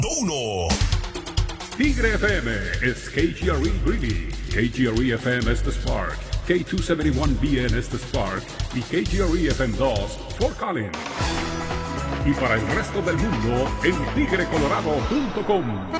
1. Tigre FM es KGRE Greeley, KGRE FM es The Spark, K271BN es The Spark y KGRE FM 2 Fort Collins. Y para el resto del mundo en tigrecolorado.com.